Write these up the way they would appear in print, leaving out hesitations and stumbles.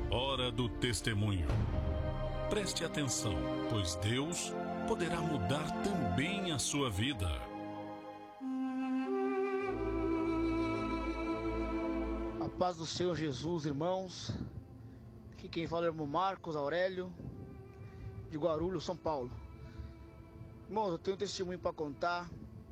Hora do testemunho. Preste atenção, pois Deus poderá mudar também a sua vida. A paz do Senhor Jesus, irmãos. Aqui quem fala é o irmão Marcos Aurélio, de Guarulhos, São Paulo. Irmãos, eu tenho um testemunho para contar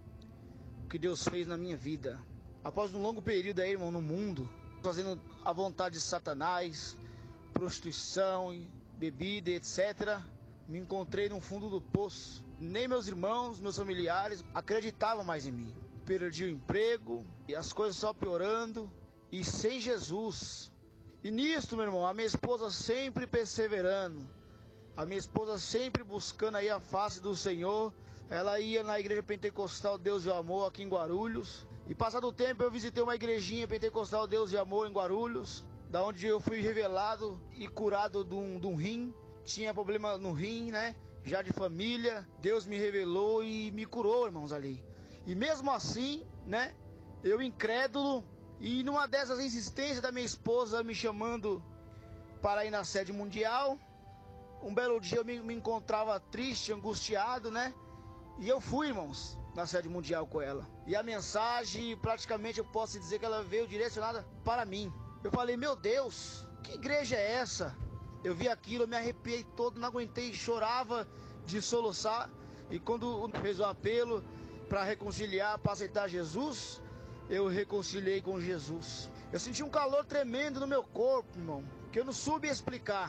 o que Deus fez na minha vida. Após um longo período aí, irmão, no mundo, fazendo a vontade de Satanás, prostituição, bebida, etc., me encontrei no fundo do poço. Nem meus irmãos, meus familiares acreditavam mais em mim. Perdi o emprego e as coisas só piorando, e sem Jesus. E nisto, meu irmão, a minha esposa sempre perseverando, a minha esposa sempre buscando aí a face do Senhor. Ela ia na igreja pentecostal Deus e Amor aqui em Guarulhos. E passado o tempo eu visitei uma igrejinha pentecostal Deus e Amor em Guarulhos, da onde eu fui revelado e curado de um rim. Tinha problema no rim, né? Já de família. Deus me revelou e me curou, irmãos, ali. E mesmo assim, né? Eu incrédulo, e numa dessas insistências da minha esposa me chamando para ir na sede mundial, um belo dia eu me encontrava triste, angustiado, né? E eu fui, irmãos, na sede mundial com ela. E a mensagem, praticamente eu posso dizer que ela veio direcionada para mim. Eu falei, meu Deus, que igreja é essa? Eu vi aquilo, eu me arrepiei todo, não aguentei, chorava de soluçar. E quando fez o apelo para reconciliar, para aceitar Jesus, eu reconciliei com Jesus. Eu senti um calor tremendo no meu corpo, irmão, que eu não soube explicar.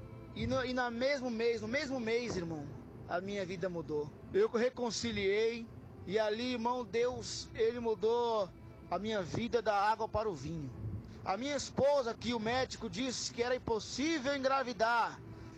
E no mesmo mês, irmão, a minha vida mudou. Eu reconciliei, e ali, irmão, Deus, Ele mudou a minha vida da água para o vinho. A minha esposa, que o médico disse que era impossível engravidar,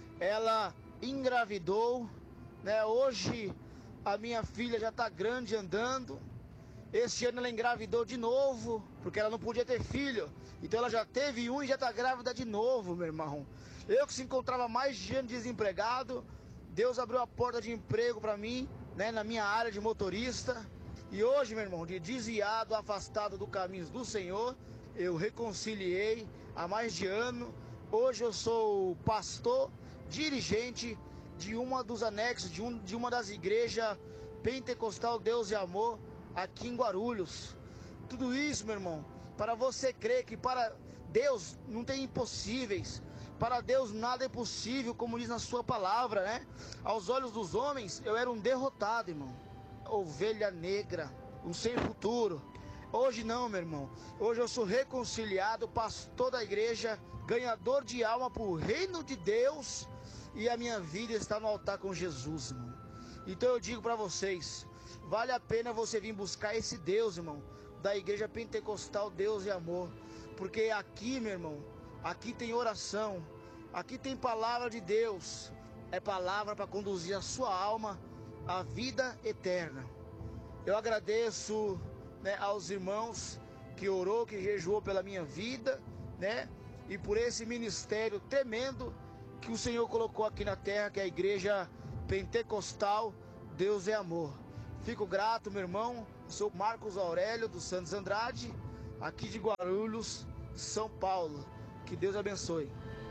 ela engravidou, né? Hoje a minha filha já está grande, andando. Este ano ela engravidou de novo, porque ela não podia ter filho. Então ela já teve um e já está grávida de novo, meu irmão. Eu que se encontrava mais de ano desempregado, Deus abriu a porta de emprego para mim, né, na minha área de motorista. E hoje, meu irmão, de desviado, afastado do caminho do Senhor, eu reconciliei há mais de ano. Hoje eu sou pastor, dirigente de uma dos anexos, de uma das igrejas pentecostal Deus e Amor, aqui em Guarulhos. Tudo isso, meu irmão, para você crer que para Deus não tem impossíveis. Para Deus nada é possível, como diz na sua palavra, né? Aos olhos dos homens eu era um derrotado, irmão, ovelha negra, um sem futuro. Hoje não, meu irmão. Hoje eu sou reconciliado, pastor da igreja, ganhador de alma para o reino de Deus, e a minha vida está no altar com Jesus, irmão. Então eu digo para vocês, vale a pena você vir buscar esse Deus, irmão, da igreja pentecostal Deus e Amor. Porque aqui, meu irmão, aqui tem oração, aqui tem palavra de Deus. É palavra para conduzir a sua alma à vida eterna. Eu agradeço, né, aos irmãos que orou, que jejuou pela minha vida, né? E por esse ministério tremendo que o Senhor colocou aqui na terra, que é a igreja pentecostal Deus é Amor. Fico grato, meu irmão. Sou Marcos Aurélio dos Santos Andrade, aqui de Guarulhos, São Paulo. Que Deus abençoe.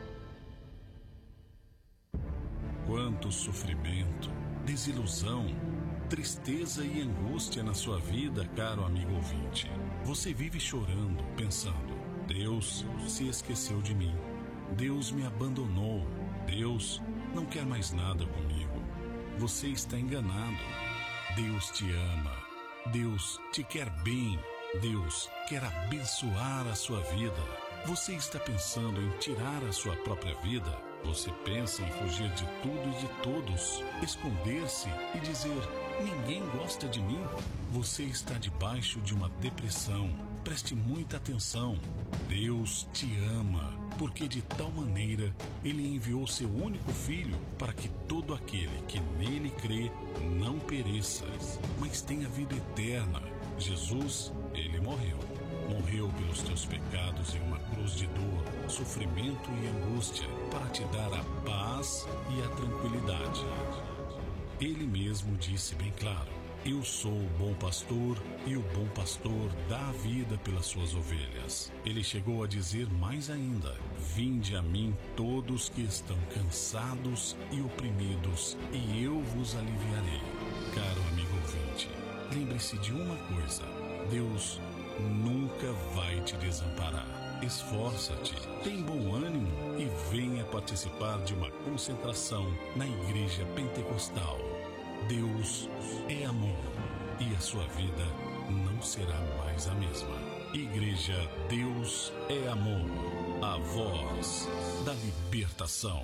Quanto sofrimento, desilusão, tristeza e angústia na sua vida, caro amigo ouvinte. Você vive chorando, pensando, Deus se esqueceu de mim, Deus me abandonou, Deus não quer mais nada comigo. Você está enganado. Deus te ama, Deus te quer bem, Deus quer abençoar a sua vida. Você está pensando em tirar a sua própria vida? Você pensa em fugir de tudo e de todos, esconder-se e dizer, ninguém gosta de mim? Você está debaixo de uma depressão. Preste muita atenção. Deus te ama, porque de tal maneira Ele enviou seu único Filho para que todo aquele que nele crê não pereça, mas tenha vida eterna. Jesus, Ele morreu pelos teus pecados em uma cruz de dor, sofrimento e angústia, para te dar a paz e a tranquilidade. Ele mesmo disse bem claro, Eu sou o bom pastor e o bom pastor dá a vida pelas suas ovelhas. Ele chegou a dizer mais ainda: vinde a mim todos que estão cansados e oprimidos, e eu vos aliviarei. Caro amigo ouvinte, lembre-se de uma coisa: Deus nunca vai te desamparar. Esforça-te, tem bom ânimo e venha participar de uma concentração na Igreja Pentecostal. Deus é amor e a sua vida não será mais a mesma. Igreja Deus é Amor, a voz da libertação.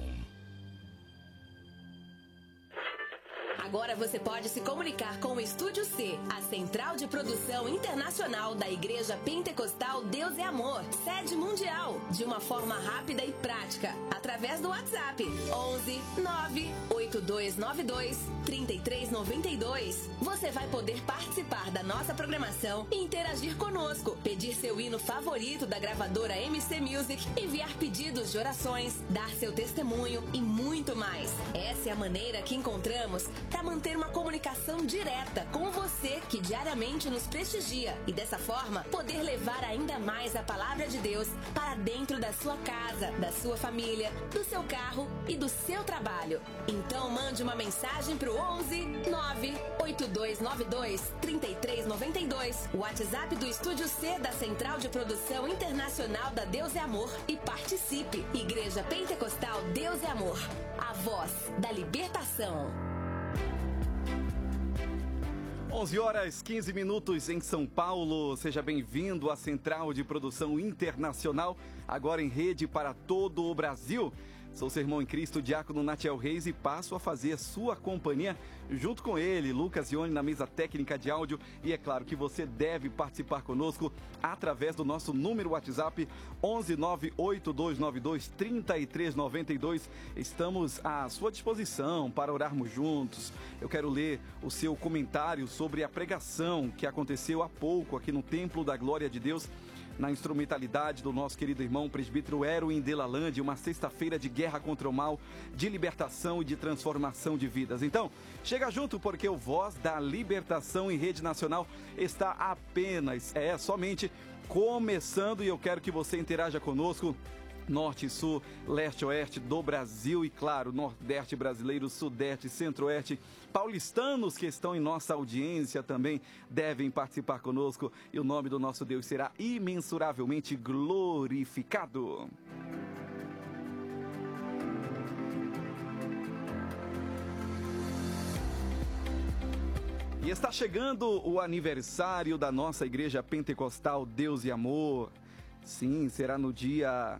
Agora você pode se comunicar com o Estúdio C, a central de produção internacional da Igreja Pentecostal Deus é Amor, sede mundial, de uma forma rápida e prática, através do WhatsApp 11 98292 3392. Você vai poder participar da nossa programação e interagir conosco, pedir seu hino favorito da gravadora MC Music, enviar pedidos de orações, dar seu testemunho e muito mais. Essa é a maneira que encontramos para manter uma comunicação direta com você que diariamente nos prestigia e dessa forma poder levar ainda mais a palavra de Deus para dentro da sua casa, da sua família, do seu carro e do seu trabalho. Então mande uma mensagem para o 11 98292 3392, o WhatsApp do Estúdio C da Central de Produção Internacional da Deus é Amor, e participe. Igreja Pentecostal Deus é Amor, a voz da libertação. 11h15 em São Paulo. Seja bem-vindo à Central de Produção Internacional, agora em rede para todo o Brasil. Sou seu irmão em Cristo, Diácono Natiel Reis, e passo a fazer sua companhia junto com ele, Lucas Ione, na mesa técnica de áudio. E é claro que você deve participar conosco através do nosso número WhatsApp 11 98292 3392. Estamos à sua disposição para orarmos juntos. Eu quero ler o seu comentário sobre a pregação que aconteceu há pouco aqui no Templo da Glória de Deus, na instrumentalidade do nosso querido irmão presbítero Erwin Delalande, uma sexta-feira de guerra contra o mal, de libertação e de transformação de vidas. Então, chega junto, porque o Voz da Libertação em Rede Nacional está apenas, somente começando, e eu quero que você interaja conosco. Norte, Sul, Leste, Oeste do Brasil e, claro, Nordeste brasileiro, Sudeste, Centro-Oeste, paulistanos que estão em nossa audiência também devem participar conosco, e o nome do nosso Deus será imensuravelmente glorificado. E está chegando o aniversário da nossa Igreja Pentecostal Deus e Amor. Sim, será no dia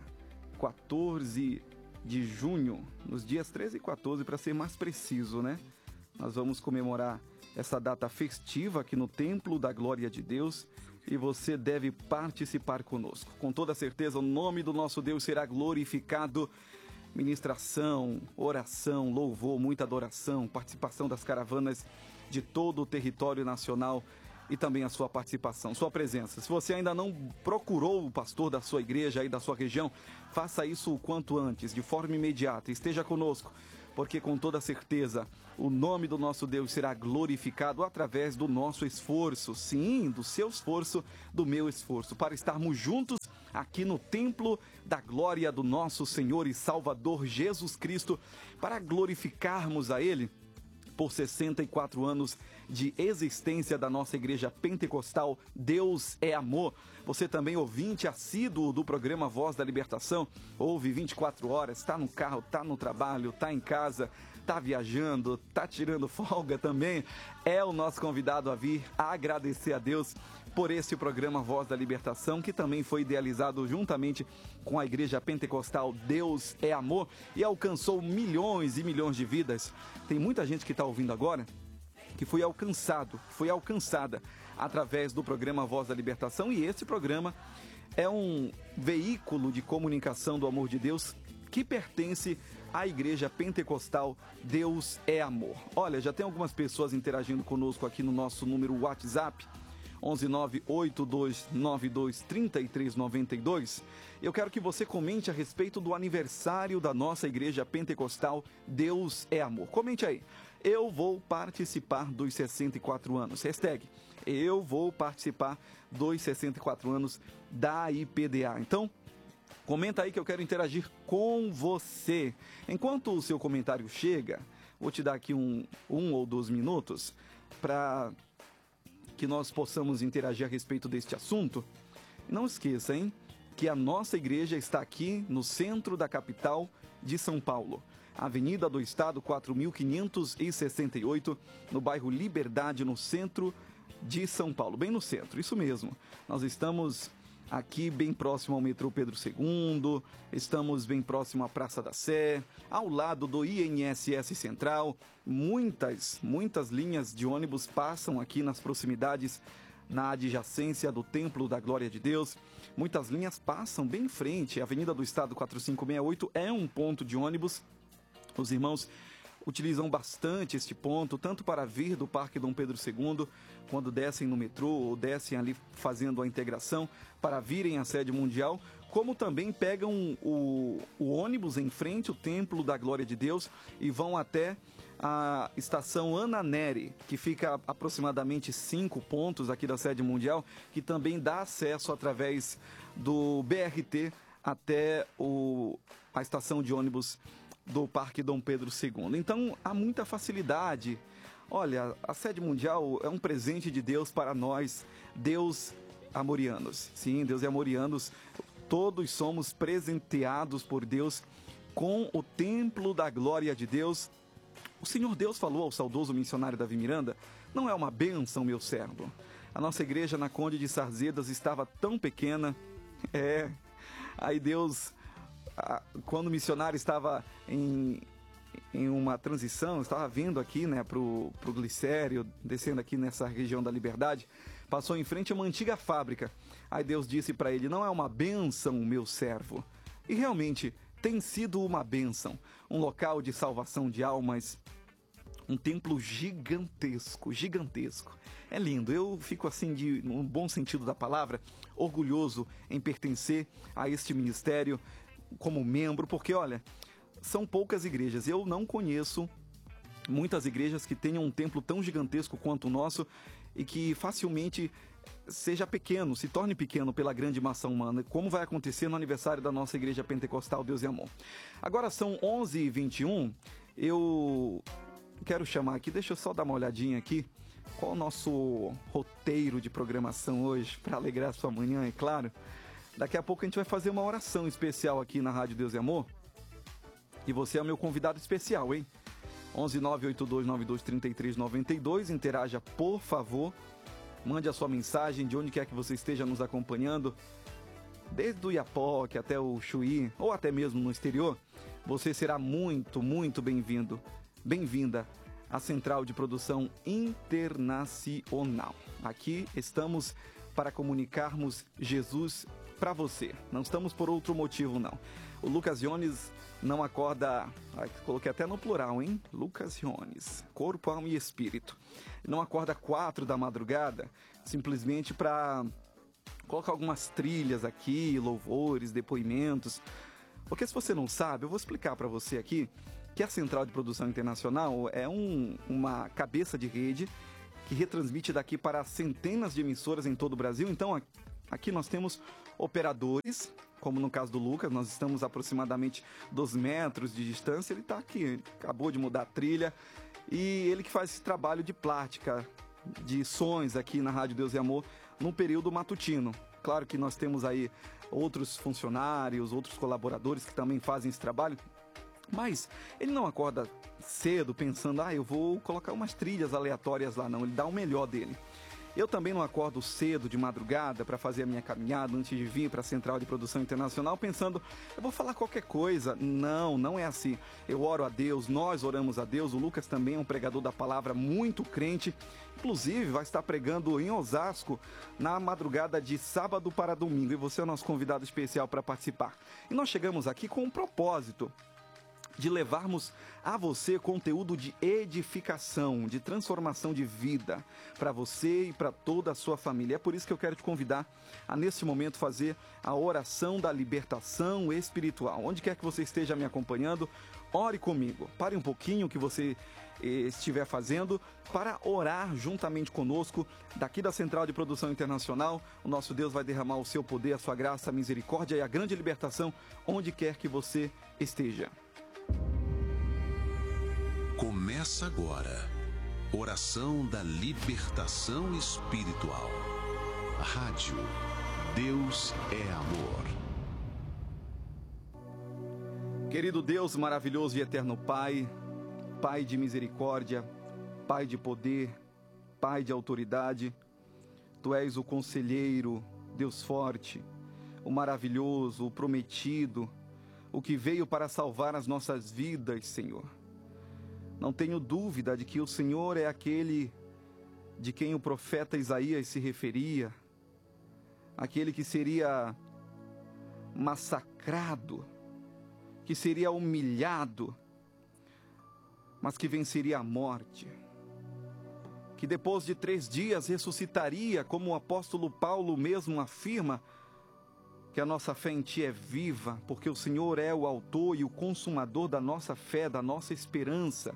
14 de junho, nos dias 13 e 14, para ser mais preciso, né? Nós vamos comemorar essa data festiva aqui no Templo da Glória de Deus, e você deve participar conosco. Com toda certeza, o nome do nosso Deus será glorificado. Ministração, oração, louvor, muita adoração, participação das caravanas de todo o território nacional, e também a sua participação, sua presença. Se você ainda não procurou o pastor da sua igreja e da sua região, faça isso o quanto antes, de forma imediata. Esteja conosco, porque com toda certeza o nome do nosso Deus será glorificado através do nosso esforço. Sim, do seu esforço, do meu esforço, para estarmos juntos aqui no Templo da Glória do nosso Senhor e Salvador Jesus Cristo, para glorificarmos a Ele por 64 anos de existência da nossa Igreja Pentecostal Deus é Amor. Você também, ouvinte assíduo do programa Voz da Libertação, ouve 24 horas, está no carro, está no trabalho, está em casa, está viajando, está tirando folga também, é o nosso convidado a vir a agradecer a Deus por esse programa Voz da Libertação, que também foi idealizado juntamente com a Igreja Pentecostal Deus é Amor e alcançou milhões e milhões de vidas. Tem muita gente que está ouvindo agora que foi alcançada através do programa Voz da Libertação, e esse programa é um veículo de comunicação do amor de Deus que pertence à Igreja Pentecostal Deus é Amor. Olha, já tem algumas pessoas interagindo conosco aqui no nosso número WhatsApp, 11 98292 3392. Eu quero que você comente a respeito do aniversário da nossa Igreja Pentecostal Deus é Amor. Comente aí. eu vou participar dos 64 anos. Hashtag, eu vou participar dos 64 anos da IPDA. Então, comenta aí que eu quero interagir com você. Enquanto o seu comentário chega, vou te dar aqui um ou 2 minutos para que nós possamos interagir a respeito deste assunto. Não esqueça, hein, que a nossa igreja está aqui no centro da capital de São Paulo. Avenida do Estado 4568, no bairro Liberdade, no centro de São Paulo. Bem no centro, isso mesmo. Nós estamos aqui bem próximo ao metrô Pedro II, estamos bem próximo à Praça da Sé, ao lado do INSS Central. Muitas linhas de ônibus passam aqui nas proximidades, na adjacência do Templo da Glória de Deus. Muitas linhas passam bem em frente. A Avenida do Estado 4568 é um ponto de ônibus. Os irmãos utilizam bastante este ponto, tanto para vir do Parque Dom Pedro II, quando descem no metrô ou descem ali fazendo a integração, para virem à sede mundial, como também pegam o ônibus em frente ao Templo da Glória de Deus e vão até a estação Ana Nery, que fica a aproximadamente 5 pontos aqui da sede mundial, que também dá acesso através do BRT até a estação de ônibus do Parque Dom Pedro II. Então, há muita facilidade. Olha, a sede mundial é um presente de Deus para nós, Deus amorianos. Sim, Deus e amorianos, todos somos presenteados por Deus com o Templo da Glória de Deus. O Senhor Deus falou ao saudoso missionário Davi Miranda: não é uma bênção, meu servo? A nossa igreja na Conde de Sarzedas estava tão pequena. Aí Deus, quando o missionário estava em uma transição, estava vindo aqui, né, pro Glicério, descendo aqui nessa região da Liberdade, passou em frente a uma antiga fábrica. Aí Deus disse para ele: não é uma bênção, meu servo? E realmente tem sido uma bênção, um local de salvação de almas, um templo gigantesco. É lindo, eu fico assim, no bom sentido da palavra, orgulhoso em pertencer a este ministério como membro, porque olha, são poucas igrejas, eu não conheço muitas igrejas que tenham um templo tão gigantesco quanto o nosso e que facilmente seja pequeno, se torne pequeno pela grande massa humana, como vai acontecer no aniversário da nossa Igreja Pentecostal Deus e Amor. Agora são 11h21, eu quero chamar aqui, deixa eu só dar uma olhadinha aqui, qual o nosso roteiro de programação hoje, para alegrar a sua manhã, é claro. Daqui a pouco a gente vai fazer uma oração especial aqui na Rádio Deus e Amor, e você é o meu convidado especial, hein? 11982923392, interaja, por favor. Mande a sua mensagem de onde quer que você esteja nos acompanhando, desde o Iapoque até o Chuí, ou até mesmo no exterior. Você será muito, muito bem-vindo, bem-vinda à Central de Produção Internacional. Aqui estamos para comunicarmos Jesus para você. Não estamos por outro motivo, não. O Lucas Jones não acorda, coloquei até no plural, hein? Lucas Jones, corpo, alma e espírito. Não acorda 4 da madrugada, simplesmente para colocar algumas trilhas aqui, louvores, depoimentos. Porque se você não sabe, eu vou explicar para você aqui que a Central de Produção Internacional é uma cabeça de rede que retransmite daqui para centenas de emissoras em todo o Brasil. Então, aqui nós temos operadores, como no caso do Lucas, nós estamos aproximadamente 2 metros de distância, ele está aqui, acabou de mudar a trilha, e ele que faz esse trabalho de plática, de sons aqui na Rádio Deus e Amor, no período matutino. Claro que nós temos aí outros funcionários, outros colaboradores que também fazem esse trabalho, mas ele não acorda cedo pensando, eu vou colocar umas trilhas aleatórias lá, não, ele dá o melhor dele. Eu também não acordo cedo de madrugada para fazer a minha caminhada antes de vir para a Central de Produção Internacional pensando, eu vou falar qualquer coisa. Não, não é assim. Eu oro a Deus, nós oramos a Deus. O Lucas também é um pregador da palavra, muito crente. Inclusive vai estar pregando em Osasco na madrugada de sábado para domingo. E você é o nosso convidado especial para participar. E nós chegamos aqui com um propósito. de levarmos a você conteúdo de edificação, de transformação de vida para você e para toda a sua família. É por isso que eu quero te convidar a, nesse momento, fazer a oração da libertação espiritual. Onde quer que você esteja me acompanhando, ore comigo. Pare um pouquinho o que você estiver fazendo para orar juntamente conosco. Daqui da Central de Produção Internacional, o nosso Deus vai derramar o seu poder, a sua graça, a misericórdia e a grande libertação onde quer que você esteja. Começa agora, oração da libertação espiritual. Rádio Deus é Amor. Querido Deus, maravilhoso e eterno Pai, Pai de misericórdia, Pai de poder, Pai de autoridade, Tu és o conselheiro, Deus forte, o maravilhoso, o prometido, o que veio para salvar as nossas vidas, Senhor. Não tenho dúvida de que o Senhor é aquele de quem o profeta Isaías se referia, aquele que seria massacrado, que seria humilhado, mas que venceria a morte, que depois de 3 dias ressuscitaria, como o apóstolo Paulo mesmo afirma, que a nossa fé em Ti é viva, porque o Senhor é o autor e o consumador da nossa fé, da nossa esperança.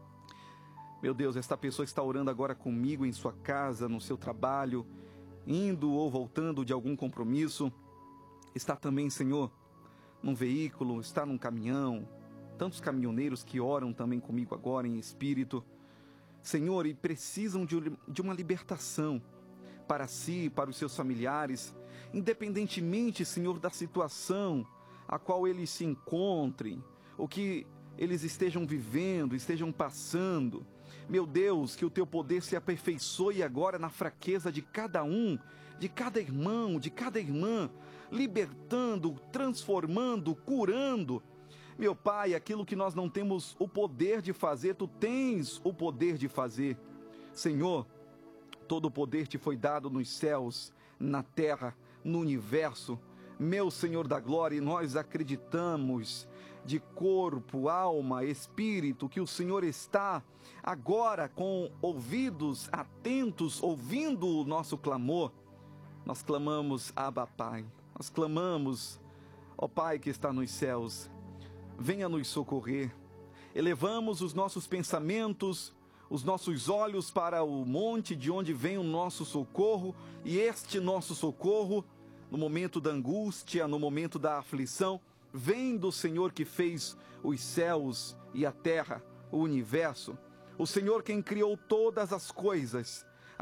Meu Deus, esta pessoa está orando agora comigo em sua casa, no seu trabalho, indo ou voltando de algum compromisso. Está também, Senhor, num veículo, está num caminhão. Tantos caminhoneiros que oram também comigo agora em espírito. Senhor, e precisam de uma libertação para si, para os seus familiares, independentemente, Senhor, da situação a qual eles se encontrem, o que eles estejam vivendo, estejam passando. Meu Deus, que o Teu poder se aperfeiçoe agora na fraqueza de cada um, de cada irmão, de cada irmã, libertando, transformando, curando. Meu Pai, aquilo que nós não temos o poder de fazer, Tu tens o poder de fazer. Senhor, todo o poder Te foi dado nos céus, na terra, no universo. Meu Senhor da glória, e nós acreditamos de corpo, alma, espírito, que o Senhor está agora com ouvidos atentos, ouvindo o nosso clamor. Nós clamamos, Abba, Pai. Nós clamamos, ó Pai que está nos céus, venha nos socorrer. Elevamos os nossos pensamentos, os nossos olhos para o monte de onde vem o nosso socorro, e este nosso socorro, no momento da angústia, no momento da aflição, vem do Senhor que fez os céus e a terra, o universo. O Senhor quem criou todas as coisas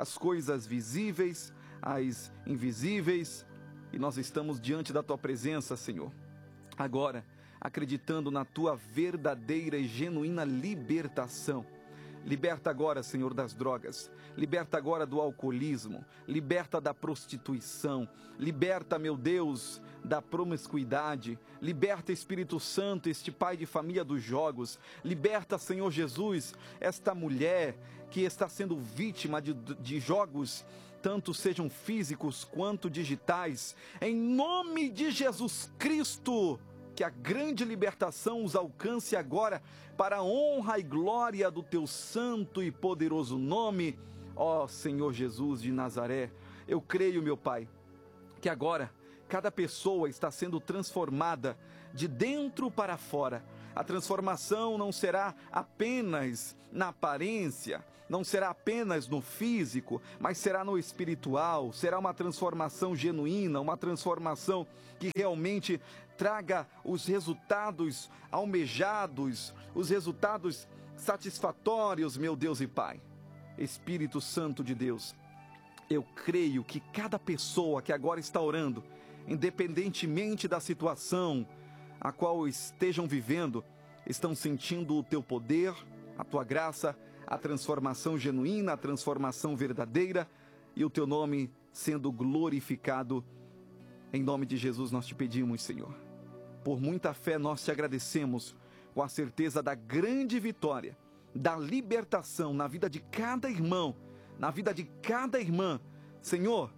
visíveis, as invisíveis, e nós estamos diante da Tua presença, Senhor. Agora, acreditando na Tua verdadeira e genuína libertação. Liberta agora, Senhor, das drogas. Liberta agora do alcoolismo. Liberta da prostituição. Liberta, meu Deus, da promiscuidade. Liberta, Espírito Santo, este pai de família dos jogos. Liberta, Senhor Jesus, esta mulher que está sendo vítima de jogos, tanto sejam físicos quanto digitais. Em nome de Jesus Cristo, que a grande libertação os alcance agora, para a honra e glória do Teu santo e poderoso nome, ó Senhor Jesus de Nazaré. Eu creio, meu Pai, que agora cada pessoa está sendo transformada de dentro para fora. A transformação não será apenas na aparência, não será apenas no físico, mas será no espiritual. Será uma transformação genuína, uma transformação que realmente traga os resultados almejados, os resultados satisfatórios, meu Deus e Pai. Espírito Santo de Deus, eu creio que cada pessoa que agora está orando, independentemente da situação a qual estejam vivendo, estão sentindo o Teu poder, a Tua graça, a transformação genuína, a transformação verdadeira, e o Teu nome sendo glorificado. Em nome de Jesus nós Te pedimos, Senhor. Por muita fé nós Te agradecemos, com a certeza da grande vitória, da libertação na vida de cada irmão, na vida de cada irmã. Senhor,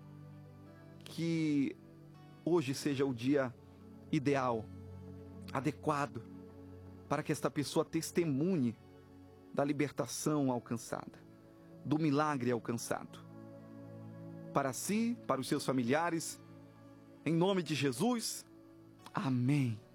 que hoje seja o dia ideal, adequado, para que esta pessoa testemunhe da libertação alcançada, do milagre alcançado. Para si, para os seus familiares, em nome de Jesus, amém.